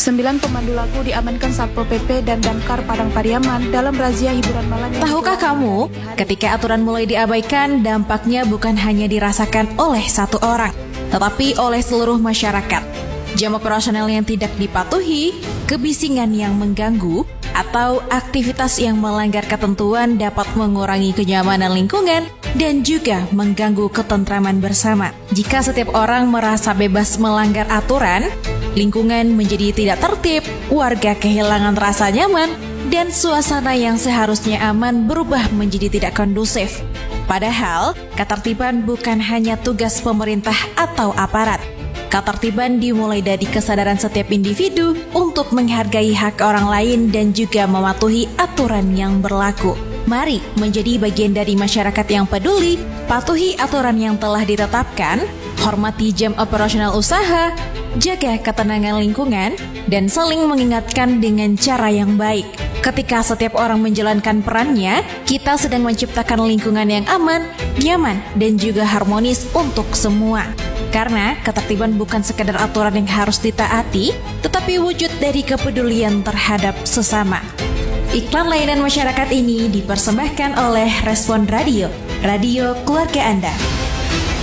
9 pemandu lagu diamankan Satpol PP dan Damkar Padang Pariaman dalam razia hiburan malam. Tahukah kamu, ketika aturan mulai diabaikan, dampaknya bukan hanya dirasakan oleh satu orang, tetapi oleh seluruh masyarakat. Jam operasional yang tidak dipatuhi, kebisingan yang mengganggu, atau aktivitas yang melanggar ketentuan dapat mengurangi kenyamanan lingkungan dan juga mengganggu ketentraman bersama. Jika setiap orang merasa bebas melanggar aturan, lingkungan menjadi tidak tertib, warga kehilangan rasa nyaman, dan suasana yang seharusnya aman berubah menjadi tidak kondusif. Padahal, ketertiban bukan hanya tugas pemerintah atau aparat. Ketertiban dimulai dari kesadaran setiap individu untuk menghargai hak orang lain dan juga mematuhi aturan yang berlaku. Mari menjadi bagian dari masyarakat yang peduli, patuhi aturan yang telah ditetapkan, hormati jam operasional usaha, jaga ketenangan lingkungan, dan saling mengingatkan dengan cara yang baik. Ketika setiap orang menjalankan perannya, kita sedang menciptakan lingkungan yang aman, nyaman, dan juga harmonis untuk semua. Karena ketertiban bukan sekedar aturan yang harus ditaati, tetapi wujud dari kepedulian terhadap sesama. Iklan layanan masyarakat ini dipersembahkan oleh Respon Radio, radio keluarga Anda.